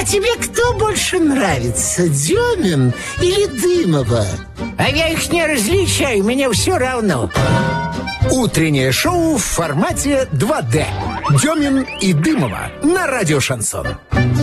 тебе кто больше нравится, Демин или Дымова? А я их не различаю, мне все равно. Утреннее шоу в формате 2D. Демин и Дымова на радио «Шансон».